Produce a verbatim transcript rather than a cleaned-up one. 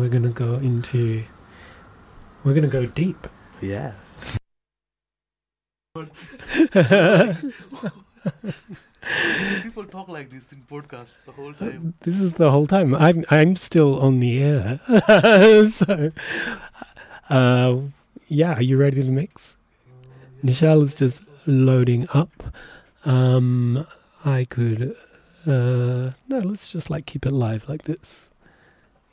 we're going to go into... We're going to go deep. Yeah. People talk like this in podcasts the whole time. This is the whole time. I'm I'm still on the air. So, uh, yeah, are you ready to mix? Nishal is just loading up. Um, I could... Uh, no, let's just like keep it live like this.